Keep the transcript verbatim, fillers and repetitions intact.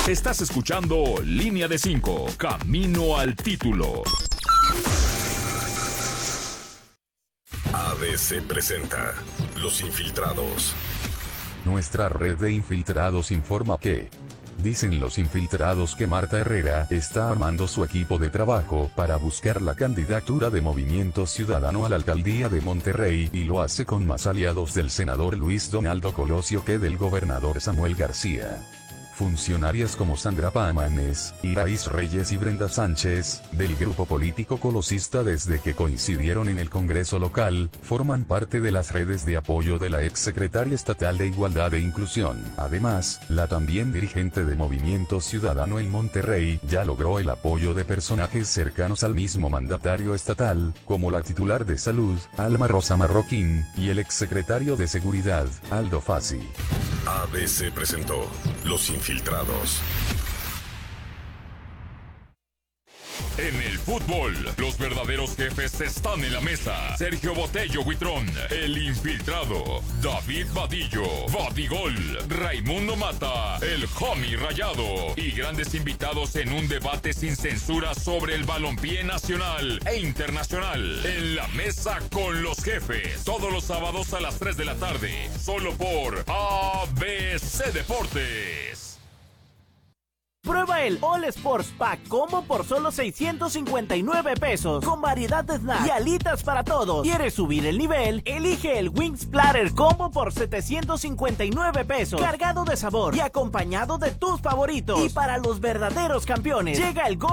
Estás escuchando Línea de cinco, Camino al Título. A B C presenta Los Infiltrados. Nuestra red de infiltrados informa que... Dicen los infiltrados que Marta Herrera está armando su equipo de trabajo para buscar la candidatura de Movimiento Ciudadano a la alcaldía de Monterrey y lo hace con más aliados del senador Luis Donaldo Colosio que del gobernador Samuel García. Funcionarias como Sandra Pámanes, Irais Reyes y Brenda Sánchez, del grupo político colosista desde que coincidieron en el Congreso local, forman parte de las redes de apoyo de la exsecretaria estatal de Igualdad e Inclusión. Además, la también dirigente de Movimiento Ciudadano en Monterrey ya logró el apoyo de personajes cercanos al mismo mandatario estatal, como la titular de Salud, Alma Rosa Marroquín, y el exsecretario de Seguridad, Aldo Fassi. A B C presentó Los Infiltrados. En el fútbol, los verdaderos jefes están en la mesa. Sergio Botello Huitrón, el infiltrado. David Vadillo, Vadigol. Raimundo Mata, el homie rayado. Y grandes invitados en un debate sin censura sobre el balompié nacional e internacional. En la mesa con los jefes. Todos los sábados a las tres de la tarde. Solo por A B C Deportes. Prueba el All Sports Pack Combo por solo seiscientos cincuenta y nueve pesos, con variedad de snacks y alitas para todos. ¿Quieres subir el nivel? Elige el Wings Platter Combo por setecientos cincuenta y nueve pesos, cargado de sabor y acompañado de tus favoritos. Y para los verdaderos campeones, llega el Go